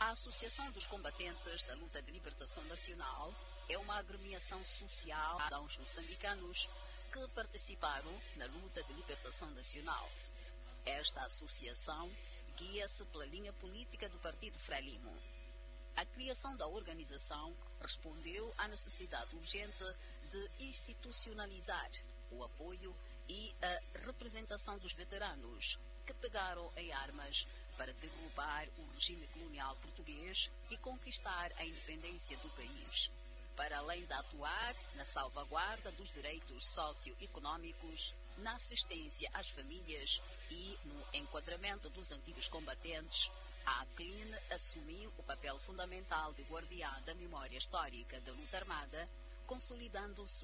A Associação dos Combatentes da Luta de Libertação Nacional é uma agremiação social aos moçambicanos que participaram na luta de libertação nacional. Esta associação guia-se pela linha política do Partido Frelimo. A criação da organização respondeu à necessidade urgente de institucionalizar o apoio e a representação dos veteranos que pegaram em armas para derrubar o regime colonial português e conquistar a independência do país, para além de atuar na salvaguarda dos direitos socioeconômicos, na assistência às famílias e no enquadramento dos antigos combatentes. A ACLIN assumiu o papel fundamental de guardiã da memória histórica da luta armada, consolidando-se